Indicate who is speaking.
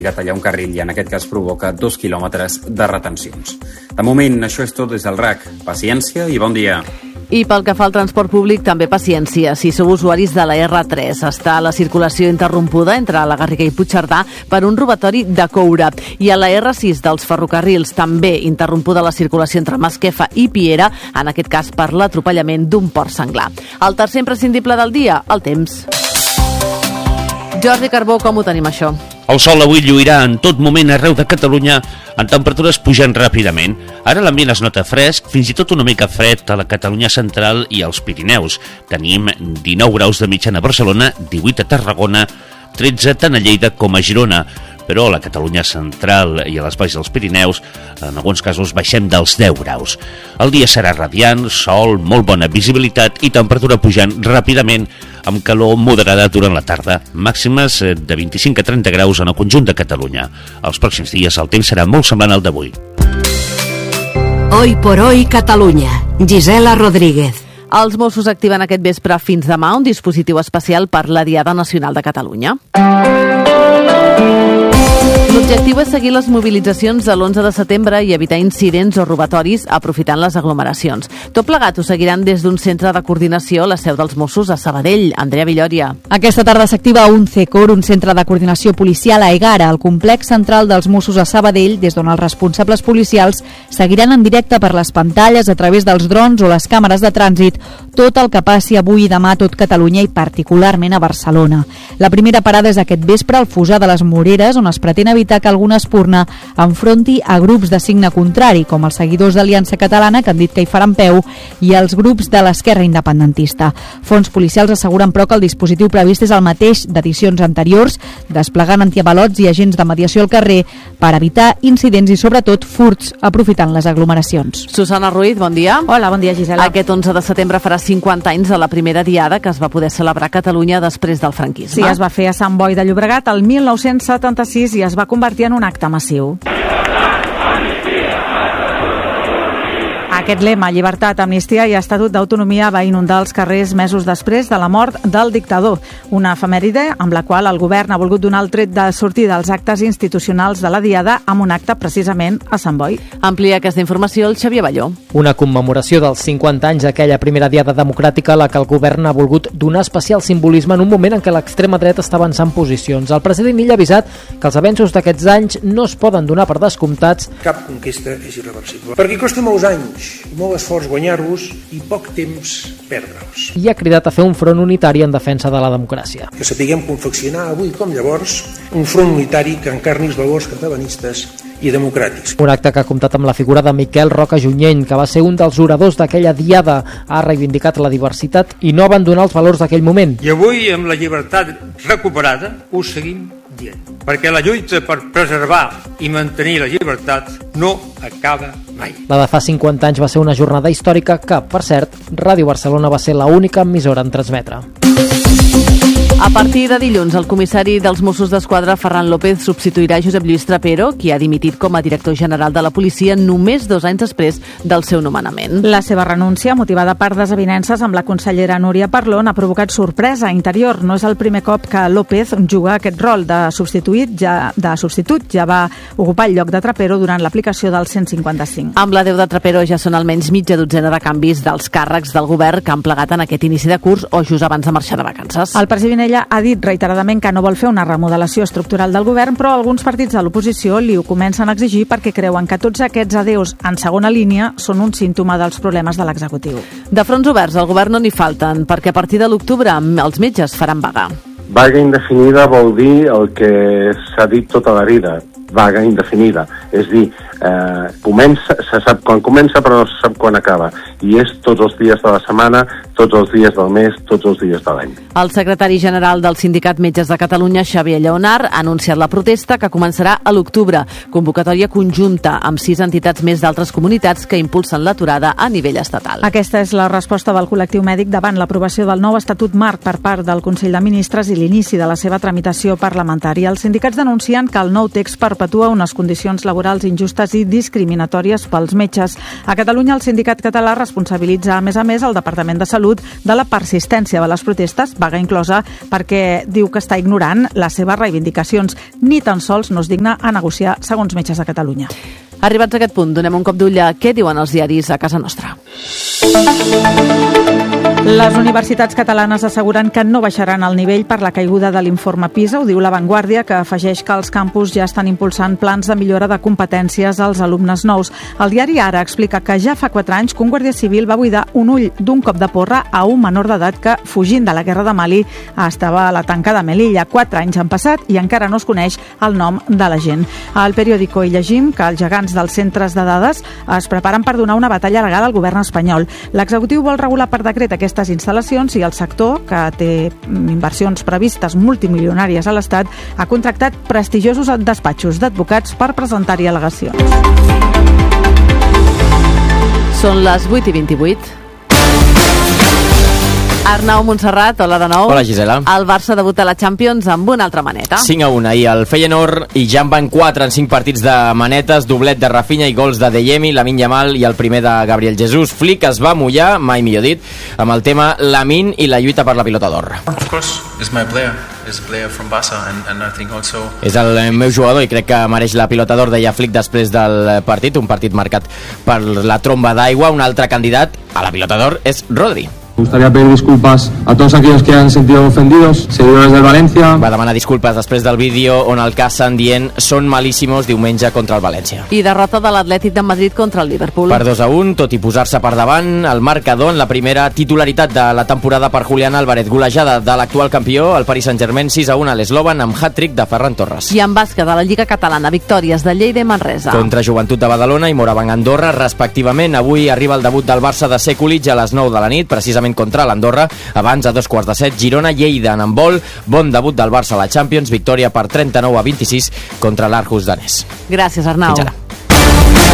Speaker 1: a tallar un carril i en aquest cas provoca 2 quilòmetres de retencions. De moment, això és tot des del RAC. Paciència i bon dia.
Speaker 2: I pel que fa al transport públic, també paciència. Si sou usuaris de la R3, està la circulació interrompuda entre la Garriga i Puigcerdà per un robatori de coure. I a la R6 dels ferrocarrils també interrompuda la circulació entre Masquefa i Piera, en aquest cas per l'atropellament d'un porc senglar. El tercer imprescindible del dia, el temps. Jordi Carbó, com ho tenim això?
Speaker 3: El sol avui lluirà en tot moment arreu de Catalunya amb temperatures pujant ràpidament. Ara l'ambient es nota fresc, fins i tot una mica fred a la Catalunya central i als Pirineus. Tenim 19 graus de mitjana a Barcelona, 18 a Tarragona, 13 tant a Lleida com a Girona. Però a la Catalunya central i a les valls dels Pirineus, en alguns casos baixem dels 10 graus. El dia serà radiant, sol, molt bona visibilitat i temperatura pujant ràpidament, amb calor moderada durant la tarda, màximes de 25 a 30 graus en el conjunt de Catalunya. Els pròxims dies el temps serà molt semblant al d'avui.
Speaker 4: Hoy por hoy Catalunya. Gisela Rodríguez.
Speaker 2: Els Mossos activen aquest vespre fins demà un dispositiu especial per la Diada Nacional de Catalunya. L'objectiu és seguir les mobilitzacions de l'11 de setembre i evitar incidents o robatoris aprofitant les aglomeracions. Tot plegat ho seguiran des d'un centre de coordinació a la seu dels Mossos a Sabadell. Andrea Villòria.
Speaker 5: Aquesta tarda s'activa un CECOR, un centre de coordinació policial a Egara, al complex central dels Mossos a Sabadell, des d'on els responsables policials seguiran en directe per les pantalles a través dels drons o les càmeres de trànsit tot el que passi avui i demà a tot Catalunya i particularment a Barcelona. La primera parada és aquest vespre al Fossar de les Moreres, on es pretén evitar que alguna espurna enfronti a grups de signe contrari, com els seguidors d'Aliança Catalana, que han dit que hi faran peu, i els grups de l'esquerra independentista. Fons policials asseguren, però, que el dispositiu previst és el mateix d'edicions anteriors, desplegant antiavalots i agents de mediació al carrer per evitar incidents i, sobretot, furts, aprofitant les aglomeracions.
Speaker 2: Susana Ruiz, bon dia.
Speaker 5: Hola, bon dia, Gisela.
Speaker 2: Aquest 11 de setembre farà 50 anys de la primera diada que es va poder celebrar a Catalunya després del franquisme.
Speaker 6: Sí, es va fer a Sant Boi de Llobregat el 1976 i es va convertir en un acte massiu. Aquest lema, llibertat, amnistia i estatut d'autonomia, va inundar els carrers mesos després de la mort del dictador, una efemèride amb la qual el govern ha volgut donar el tret de sortida als actes institucionals de la Diada amb un acte precisament a Sant Boi.
Speaker 2: Amplia aquesta informació el Xavier Balló.
Speaker 7: Una commemoració dels 50 anys d'aquella primera Diada democràtica a la que el govern ha volgut donar especial simbolisme en un moment en què l'extrema dreta està avançant posicions. El president Illa ha avisat que els avenços d'aquests anys no es poden donar per descomptats.
Speaker 8: Cap conquesta és irreversible, perquè costa molts anys, molt esforç guanyar-los i poc temps perdre'ls.
Speaker 7: I ha cridat a fer un front unitari en defensa de la democràcia.
Speaker 8: Que sapiguem confeccionar avui com llavors un front unitari que encarni els valors catalanistes i democràtics.
Speaker 7: Un acte que ha comptat amb la figura de Miquel Roca Junyent, que va ser un dels oradors d'aquella Diada. Ha reivindicat la diversitat i no abandonar els valors d'aquell moment.
Speaker 9: I avui, amb la llibertat recuperada, ho seguim dient. Perquè la lluita per preservar i mantenir la llibertat no acaba mai.
Speaker 7: La de fa 50 anys va ser una jornada històrica que, per cert, Ràdio Barcelona va ser l'única emissora en transmetre.
Speaker 2: A partir de dilluns, el comissari dels Mossos d'Esquadra, Ferran López, substituirà Josep Lluís Trapero, qui ha dimitit com a director general de la policia només 2 anys després del seu nomenament.
Speaker 6: La seva renúncia, motivada per desavinences amb la consellera Núria Parlon, ha provocat sorpresa a Interior. No és el primer cop que López juga aquest rol de substitut. Ja va ocupar el lloc de Trapero durant l'aplicació del 155.
Speaker 2: Amb l'adeu de Trapero ja són almenys mitja dotzena de canvis dels càrrecs del govern que han plegat en aquest inici de curs o just abans de marxar de vacances.
Speaker 6: El president ha dit reiteradament que no vol fer una remodelació estructural del govern, però alguns partits de l'oposició li ho comencen a exigir perquè creuen que tots aquests adeus en segona línia són un símptoma dels problemes de l'executiu.
Speaker 2: De fronts oberts al govern no n'hi falten, perquè a partir de l'octubre els metges faran vaga.
Speaker 10: Vaga indefinida vol dir el que s'ha dit tota la vida, vaga indefinida. És dir, se sap quan comença però no se sap quan acaba. I és tots els dies de la setmana, tots els dies del mes, tots els dies de l'any.
Speaker 2: El secretari general del Sindicat Metges de Catalunya, Xavier Lleonard, ha anunciat la protesta que començarà a l'octubre, convocatòria conjunta amb 6 entitats més d'altres comunitats que impulsen l'aturada a nivell estatal.
Speaker 6: Aquesta és la resposta del col·lectiu mèdic davant l'aprovació del nou Estatut Marc per part del Consell de Ministres i l'inici de la seva tramitació parlamentària. Els sindicats denuncien que el nou text per perpetua unes condicions laborals injustes i discriminatòries pels metges. A Catalunya, el sindicat català responsabilitza, a més, el Departament de Salut de la persistència de les protestes, vaga inclosa, perquè diu que està ignorant les seves reivindicacions. Ni tan sols no es digna a negociar, segons Metges de Catalunya.
Speaker 2: Arribats a aquest punt, donem un cop d'ull a què diuen els diaris a casa nostra.
Speaker 6: Les universitats catalanes asseguren que no baixaran el nivell per la caiguda de l'informe PISA, ho diu La Vanguardia, que afegeix que els campus ja estan impulsant plans de millora de competències als alumnes nous. El diari Ara explica que ja fa 4 anys que un guàrdia civil va buidar un ull d'un cop de porra a un menor d'edat que, fugint de la guerra de Mali, estava a la tanca de Melilla. 4 anys han passat i encara no es coneix el nom de la gent. Al periòdico hi llegim que els gegants dels centres de dades es preparen per donar una batalla legal al govern espanyol. L'executiu vol regular per decret aquestes instal·lacions i el sector, que té inversions previstes multimilionàries a l'Estat, ha contractat prestigiosos despatxos d'advocats per presentar-hi al·legacions.
Speaker 2: Són les 8:28. Arnau Montserrat, hola de nou.
Speaker 11: Hola, Gisela.
Speaker 2: El Barça debuta a la Champions amb una altra maneta.
Speaker 11: 5-1 ahir al Feyenoord i ja en van 4 en 5 partits de manetes, doblet de Rafinha i gols de Deyemi, Lamine Yamal i el primer de Gabriel Jesús. Flick es va mullar, mai millor dit, amb el tema Lamine i la lluita per la pilota d'or.
Speaker 12: Of course, it's my player. Is a player from Barça and I think also...
Speaker 11: És el meu jugador i crec que mereix la pilota d'or, deia Flick després del partit, un partit marcat per la tromba d'aigua. Un altre candidat a la pilota d'or és Rodri.
Speaker 13: Me gustaría pedir disculpas a todos aquellos que han sentido ofendidos, seguidores del València.
Speaker 11: Va demanar disculpes després del vídeo on el casen dient són malíssimos diumenge contra el València.
Speaker 2: I derrota de l'Atlètic de Madrid contra el Liverpool.
Speaker 11: Per 2-1, tot i posar-se per davant, el marcador en la primera titularitat de la temporada per Julián Álvarez. Golejada de l'actual campió, el Paris Saint-Germain, 6-1 a l'Eslovan amb hat-trick de Ferran Torres.
Speaker 2: I en bàsquet de la Lliga Catalana, victòries de Lleida i Manresa.
Speaker 11: Contra Joventut de Badalona i Morabanc Andorra, respectivament. Avui arriba el debut del Barça de Sekulic a les 9 de la nit, precisament contra l'Andorra. Abans, a 2:15, Girona-Lleida en handbol. Bon debut del Barça a la Champions, victòria per 39-26 contra l'Aarhus danès.
Speaker 2: Gràcies, Arnau.
Speaker 11: Fins ara.